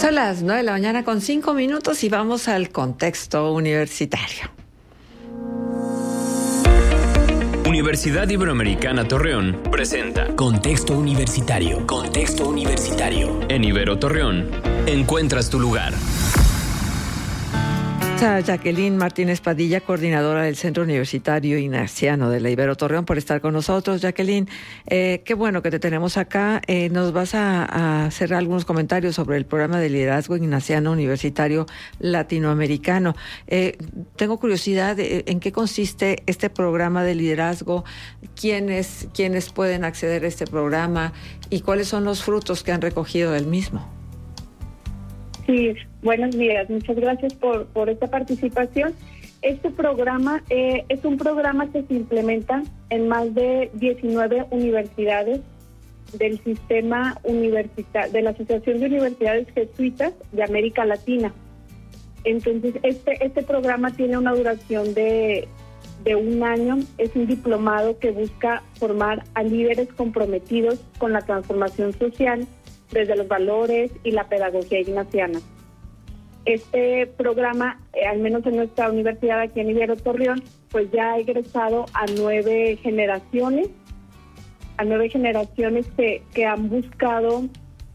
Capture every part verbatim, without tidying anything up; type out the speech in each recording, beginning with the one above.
Son las nueve de la mañana con cinco minutos y vamos al contexto universitario. Universidad Iberoamericana Torreón presenta Contexto Universitario. Contexto Universitario. En Ibero Torreón, encuentras tu lugar. Jacqueline Martínez Padilla, coordinadora del Centro Universitario Ignaciano de la Ibero Torreón, por estar con nosotros. Jacqueline, eh, qué bueno que te tenemos acá. Eh, nos vas a, a hacer algunos comentarios sobre el programa de liderazgo ignaciano universitario latinoamericano. Eh, tengo curiosidad de, en qué consiste este programa de liderazgo, quiénes, quiénes pueden acceder a este programa y cuáles son los frutos que han recogido del mismo. Sí, buenos días. Muchas gracias por, por esta participación. Este programa eh, es un programa que se implementa en más de diecinueve universidades del sistema universitario, de la Asociación de Universidades Jesuitas de América Latina. Entonces, este, este programa tiene una duración de, de un año. Es un diplomado que busca formar a líderes comprometidos con la transformación social desde los valores y la pedagogía ignaciana. Este programa, eh, al menos en nuestra universidad aquí en Ibero Torreón, pues ya ha egresado a nueve generaciones, a nueve generaciones que, que han buscado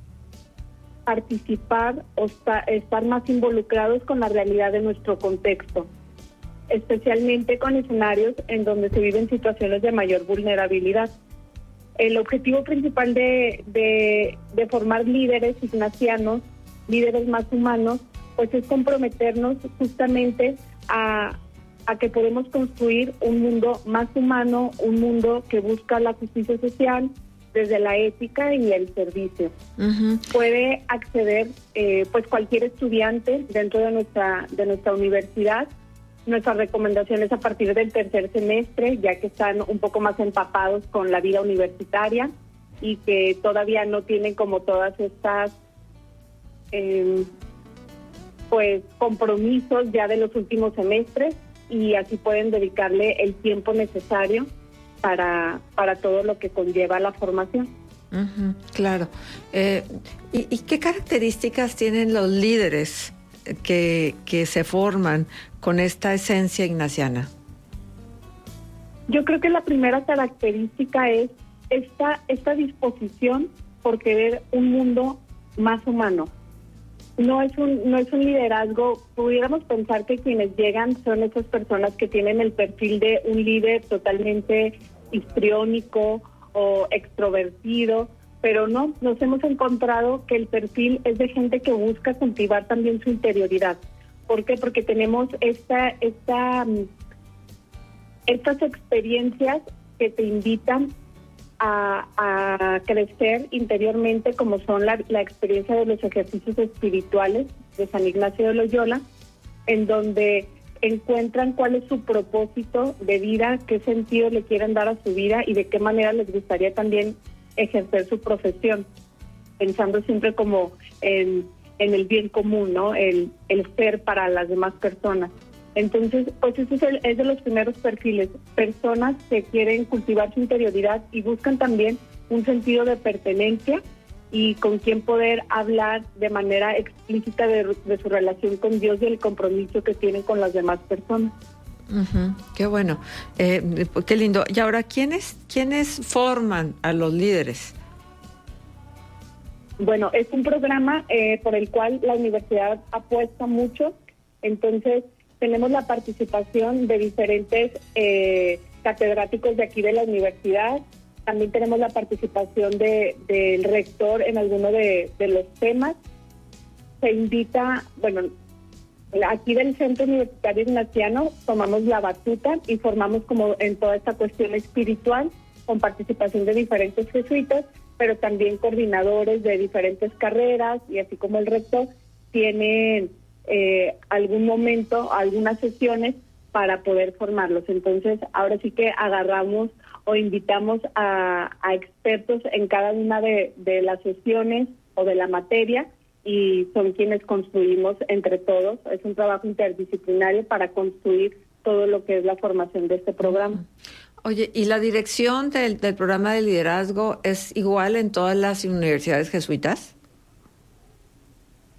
participar o sta, estar más involucrados con la realidad de nuestro contexto, especialmente con escenarios en donde se viven situaciones de mayor vulnerabilidad. El objetivo principal de, de, de formar líderes ignacianos, líderes más humanos, pues es comprometernos justamente a, a que podemos construir un mundo más humano, un mundo que busca la justicia social desde la ética y el servicio. Uh-huh. Puede acceder eh, pues cualquier estudiante dentro de nuestra, de nuestra universidad. Nuestras recomendaciones a partir del tercer semestre, ya que están un poco más empapados con la vida universitaria y que todavía no tienen como todas estas eh, pues compromisos ya de los últimos semestres, y así pueden dedicarle el tiempo necesario para, para todo lo que conlleva la formación. Uh-huh, claro. Eh, ¿y, ¿Y qué características tienen los líderes que, que se forman con esta esencia ignaciana? Yo creo que la primera característica es esta, esta disposición por querer un mundo más humano. No es un, no es un liderazgo, pudiéramos pensar que quienes llegan son esas personas que tienen el perfil de un líder totalmente histriónico o extrovertido, pero no, nos hemos encontrado que el perfil es de gente que busca cultivar también su interioridad. ¿Por qué? Porque tenemos esta, esta, estas experiencias que te invitan a, a crecer interiormente, como son la, la experiencia de los ejercicios espirituales de San Ignacio de Loyola, en donde encuentran cuál es su propósito de vida, qué sentido le quieren dar a su vida y de qué manera les gustaría también ejercer su profesión, pensando siempre como en, en el bien común, ¿no? El, el ser para las demás personas. Entonces, pues ese es, el, es de los primeros perfiles, personas que quieren cultivar su interioridad y buscan también un sentido de pertenencia y con quien poder hablar de manera explícita de, de su relación con Dios y el compromiso que tienen con las demás personas. Uh-huh, qué bueno, eh, qué lindo. Y ahora, ¿quiénes, ¿quiénes forman a los líderes? Bueno, es un programa eh, por el cual la universidad apuesta mucho. Entonces, tenemos la participación de diferentes eh, catedráticos de aquí de la universidad. También tenemos la participación de, del rector en alguno de, de los temas. Se invita, bueno, aquí del Centro Universitario Ignaciano tomamos la batuta y formamos como en toda esta cuestión espiritual, con participación de diferentes jesuitas, pero también coordinadores de diferentes carreras, y así como el rector tienen eh, algún momento, algunas sesiones para poder formarlos. Entonces, ahora sí que agarramos o invitamos a, a expertos en cada una de, de las sesiones o de la materia, y son quienes construimos entre todos. Es un trabajo interdisciplinario para construir todo lo que es la formación de este programa. Oye, ¿y la dirección del, del programa de liderazgo es igual en todas las universidades jesuitas?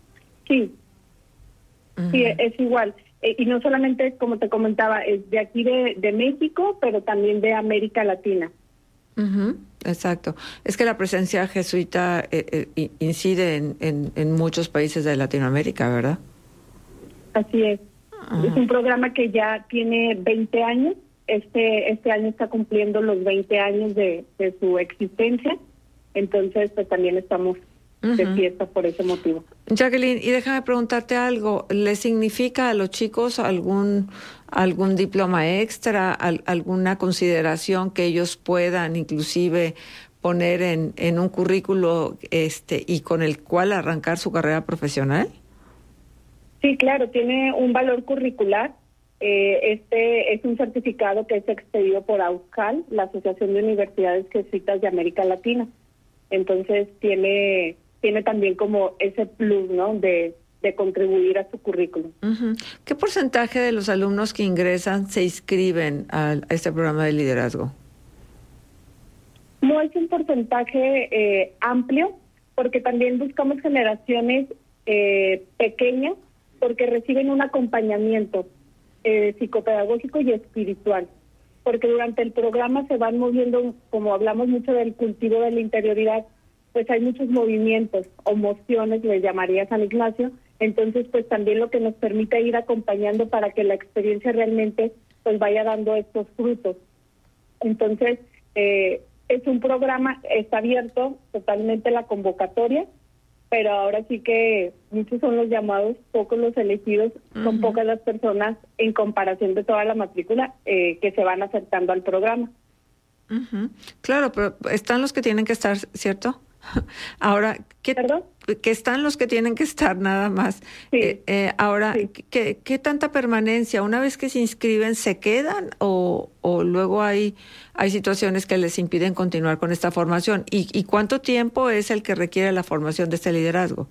Sí, uh-huh. sí, es igual. Eh, y no solamente, como te comentaba, es de aquí de, de México, pero también de América Latina. Uh-huh. Exacto. Es que la presencia jesuita eh, eh, incide en, en, en muchos países de Latinoamérica, ¿verdad? Así es. Uh-huh. Es un programa que ya tiene veinte años. Este este año está cumpliendo los veinte años de, de su existencia. Entonces, pues también estamos uh-huh. de fiesta por ese motivo. Jacqueline, y déjame preguntarte algo. ¿Le significa a los chicos algún algún diploma extra, al, alguna consideración que ellos puedan inclusive poner en, en un currículo este y con el cual arrancar su carrera profesional? Sí, claro, tiene un valor curricular. Eh, este es un certificado que es expedido por AUSCAL, la Asociación de Universidades Jesuitas de América Latina. Entonces tiene tiene también como ese plus, ¿no?, de, de contribuir a su currículum. Uh-huh. ¿Qué porcentaje de los alumnos que ingresan se inscriben a, a este programa de liderazgo? No es un porcentaje eh, amplio, porque también buscamos generaciones eh, pequeñas, porque reciben un acompañamiento eh, psicopedagógico y espiritual, porque durante el programa se van moviendo, como hablamos mucho del cultivo de la interioridad, pues hay muchos movimientos o mociones, les llamaría San Ignacio. Entonces, pues también lo que nos permite ir acompañando para que la experiencia realmente pues vaya dando estos frutos. Entonces, eh, es un programa, está abierto totalmente la convocatoria, pero ahora sí que muchos son los llamados, pocos los elegidos, uh-huh. son pocas las personas en comparación de toda la matrícula eh, que se van acercando al programa. Uh-huh. Claro, pero están los que tienen que estar, ¿cierto? Ahora, ¿qué, ¿Perdón? que están los que tienen que estar nada más. Sí. Eh, eh, ahora, sí. ¿qué, ¿qué tanta permanencia? ¿Una vez que se inscriben, se quedan o, o luego hay, hay situaciones que les impiden continuar con esta formación? ¿Y, ¿Y cuánto tiempo es el que requiere la formación de este liderazgo?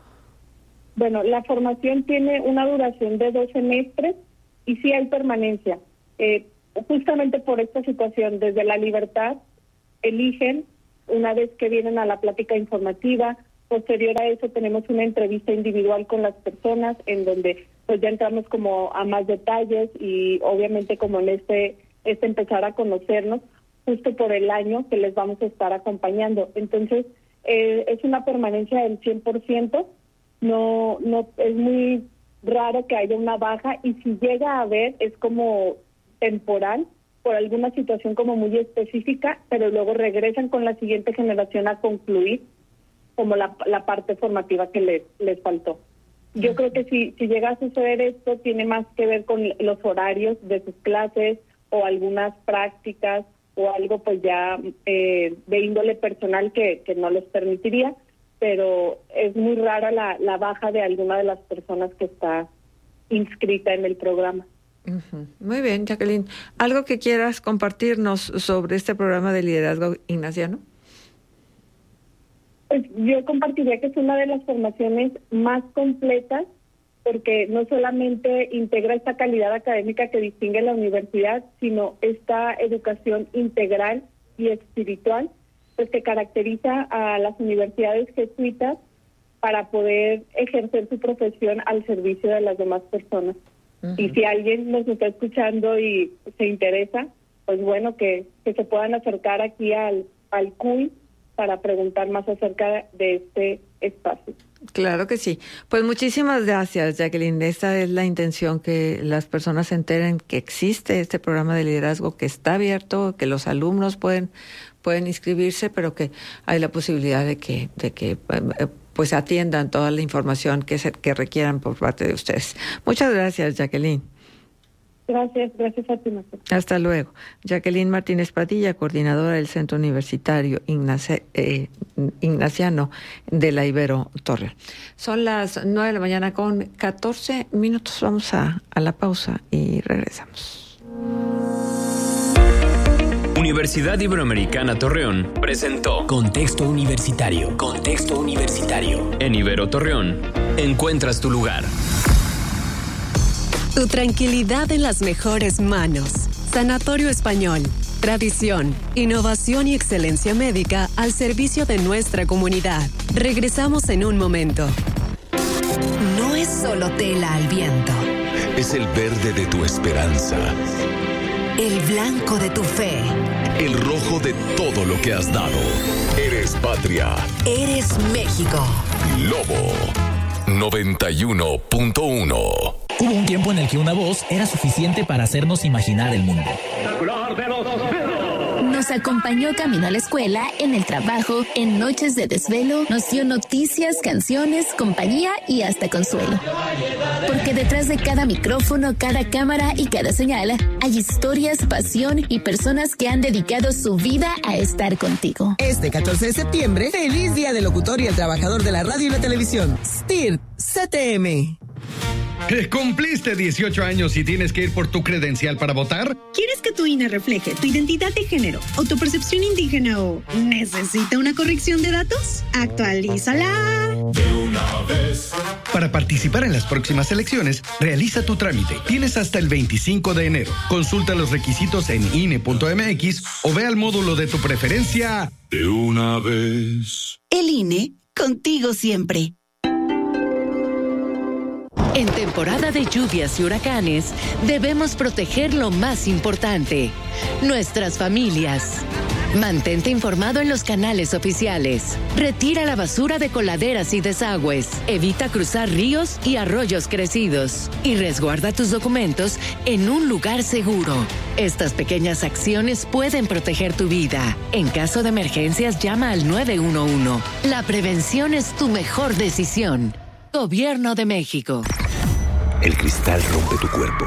Bueno, la formación tiene una duración de dos semestres y sí hay permanencia. Eh, justamente por esta situación, desde la libertad, eligen una vez que vienen a la plática informativa. Posterior a eso tenemos una entrevista individual con las personas en donde pues ya entramos como a más detalles y obviamente como en este, este empezar a conocernos justo por el año que les vamos a estar acompañando. Entonces eh, es una permanencia del cien por ciento, no, no es muy raro que haya una baja y si llega a haber es como temporal, por alguna situación como muy específica, pero luego regresan con la siguiente generación a concluir como la, la parte formativa que les, les faltó. Yo creo que si, si llega a suceder esto, tiene más que ver con los horarios de sus clases o algunas prácticas o algo pues ya eh, de índole personal que, que no les permitiría, pero es muy rara la, la baja de alguna de las personas que está inscrita en el programa. Uh-huh. Muy bien, Jacqueline. ¿Algo que quieras compartirnos sobre este programa de liderazgo ignaciano? Pues yo compartiría que es una de las formaciones más completas porque no solamente integra esta calidad académica que distingue la universidad, sino esta educación integral y espiritual, pues que caracteriza a las universidades jesuitas para poder ejercer su profesión al servicio de las demás personas. Uh-huh. Y si alguien nos está escuchando y se interesa, pues bueno, que, que se puedan acercar aquí al, al C U I para preguntar más acerca de este espacio. Claro que sí. Pues muchísimas gracias, Jacqueline. Esta es la intención, que las personas se enteren que existe este programa de liderazgo, que está abierto, que los alumnos pueden, pueden inscribirse, pero que hay la posibilidad de que, de que eh, pues atiendan toda la información que, se, que requieran por parte de ustedes. Muchas gracias, Jacqueline. Gracias, gracias a ti, Marta. Hasta luego. Jacqueline Martínez Padilla, coordinadora del Centro Universitario Ignaci- eh, Ignaciano de la Ibero Torreón. Son las nueve de la mañana con catorce minutos. Vamos a, a la pausa y regresamos. Universidad Iberoamericana Torreón presentó Contexto Universitario. Contexto Universitario. En Ibero Torreón, encuentras tu lugar. Tu tranquilidad en las mejores manos. Sanatorio Español. Tradición, innovación y excelencia médica al servicio de nuestra comunidad. Regresamos en un momento. no es solo tela al viento. Es el verde de tu esperanza. El blanco de tu fe. El rojo de todo lo que has dado. Eres patria. Eres México. Lobo noventa y uno punto uno. Hubo un tiempo en el que una voz era suficiente para hacernos imaginar el mundo. Nos acompañó camino a la escuela, en el trabajo, en noches de desvelo, nos dio noticias, canciones, compañía y hasta consuelo. Porque detrás de cada micrófono, cada cámara y cada señal, hay historias, pasión y personas que han dedicado su vida a estar contigo. Este catorce de septiembre, feliz Día del Locutor y el Trabajador de la Radio y la Televisión. S T I R C T M. ¿Cumpliste dieciocho años y tienes que ir por tu credencial para votar? ¿Quieres que tu I N E refleje tu identidad de género o tu percepción indígena o necesita una corrección de datos? ¡Actualízala! De una vez. Para participar en las próximas elecciones, realiza tu trámite. Tienes hasta el veinticinco de enero. Consulta los requisitos en I N E punto M X o ve al módulo de tu preferencia. De una vez. El I N E, contigo siempre. En temporada de lluvias y huracanes, debemos proteger lo más importante, nuestras familias. Mantente informado en los canales oficiales. Retira la basura de coladeras y desagües. Evita cruzar ríos y arroyos crecidos. Y resguarda tus documentos en un lugar seguro. Estas pequeñas acciones pueden proteger tu vida. En caso de emergencias, llama al nueve uno uno. La prevención es tu mejor decisión. Gobierno de México. El cristal rompe tu cuerpo.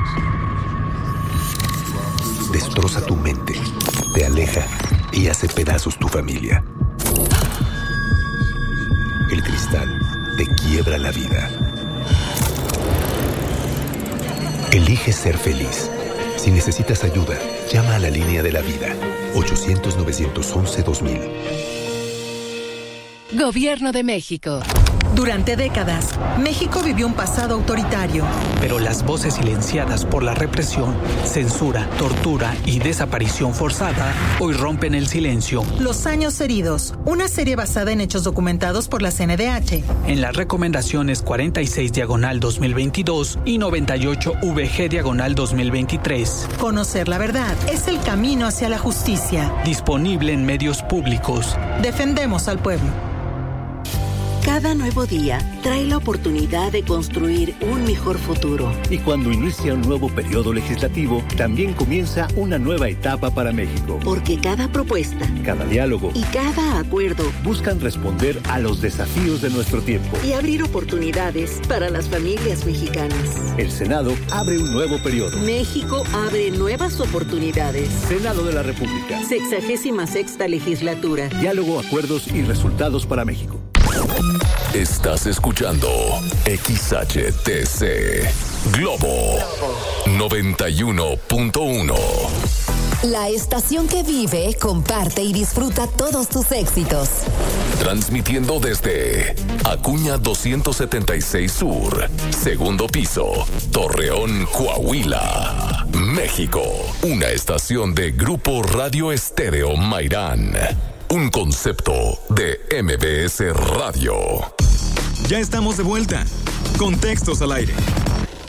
Destroza tu mente. Te aleja y hace pedazos tu familia. El cristal te quiebra la vida. Elige ser feliz. Si necesitas ayuda, llama a la línea de la vida. ochocientos, novecientos once, dos mil. Gobierno de México. Durante décadas, México vivió un pasado autoritario. Pero las voces silenciadas por la represión, censura, tortura y desaparición forzada hoy rompen el silencio. Los años heridos, una serie basada en hechos documentados por la C N D H. En las recomendaciones cuarenta y seis diagonal dos mil veintidós y noventa y ocho V G diagonal dos mil veintitrés. Conocer la verdad es el camino hacia la justicia. Disponible en medios públicos. Defendemos al pueblo. Cada nuevo día trae la oportunidad de construir un mejor futuro. Y cuando inicia un nuevo periodo legislativo, también comienza una nueva etapa para México. Porque cada propuesta, cada diálogo y cada acuerdo buscan responder a los desafíos de nuestro tiempo y abrir oportunidades para las familias mexicanas. El Senado abre un nuevo periodo. México abre nuevas oportunidades. Senado de la República. Sexagésima sexta legislatura. Diálogo, acuerdos y resultados para México. Estás escuchando X H T C Globo noventa y uno punto uno. La estación que vive, comparte y disfruta todos tus éxitos. Transmitiendo desde Acuña doscientos setenta y seis Sur, segundo piso, Torreón, Coahuila, México. Una estación de Grupo Radio Estéreo Mairán. Un concepto de M B S Radio. Ya estamos de vuelta. Contextos al aire.